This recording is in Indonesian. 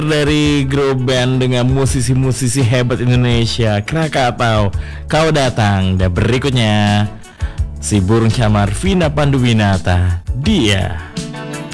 dari grup band dengan musisi-musisi hebat Indonesia, Krakatau, Kau Datang. Dan berikutnya si burung camar Vina Panduwinata, Dia.